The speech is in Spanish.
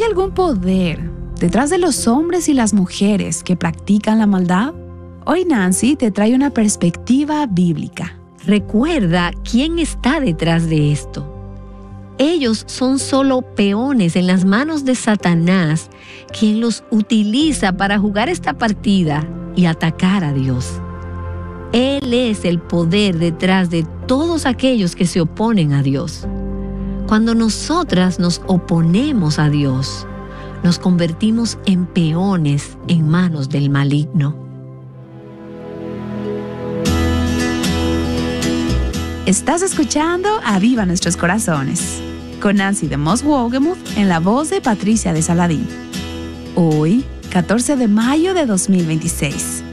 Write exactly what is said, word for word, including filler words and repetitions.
algún poder detrás de los hombres y las mujeres que practican la maldad? Hoy Nancy te trae una perspectiva bíblica. Recuerda quién está detrás de esto. Ellos son solo peones en las manos de Satanás, quien los utiliza para jugar esta partida y atacar a Dios. Él es el poder detrás de todos aquellos que se oponen a Dios. Cuando nosotras nos oponemos a Dios, nos convertimos en peones en manos del maligno. Estás escuchando Aviva Nuestros Corazones, con Nancy de Moss Wogemuth en la voz de Patricia de Saladín. Hoy, catorce de mayo de dos mil veintiséis.